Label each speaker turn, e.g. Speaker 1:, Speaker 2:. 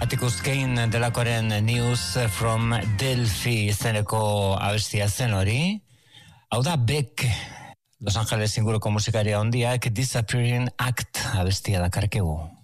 Speaker 1: Atticus Kane delakoren News from Delphi izeneko abestia zen hori. Hau da Beck, Los Angeles inguruko musikaria handiak Disappearing Act abestia dakarkegu.